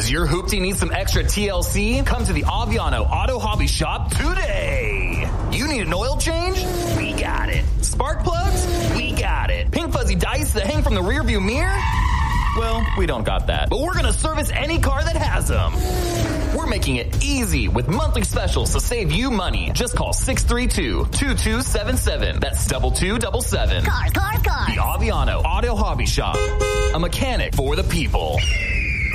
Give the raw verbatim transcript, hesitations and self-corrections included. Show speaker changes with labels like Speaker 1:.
Speaker 1: Does your hoopty need some extra T L C? Come to the Aviano Auto Hobby Shop today. You need an oil change? We got it. Spark plugs? We got it. Pink fuzzy dice that hang from the rearview mirror? Well, we don't got that. But we're going to service any car that has them. We're making it easy with monthly specials to save you money. Just call six three two, two two seven seven. That's double two double seven.
Speaker 2: Car, car, car.
Speaker 1: The Aviano Auto Hobby Shop. A mechanic for the people.